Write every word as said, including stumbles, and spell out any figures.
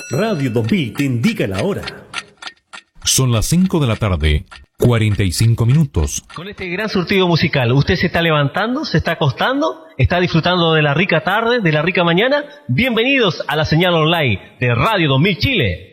Radio dos mil te indica la hora. Son las cinco de la tarde, cuarenta y cinco minutos. Con este gran surtido musical, ¿usted se está levantando, se está acostando, está disfrutando de la rica tarde, de la rica mañana? Bienvenidos a la señal online de Radio dos mil Chile.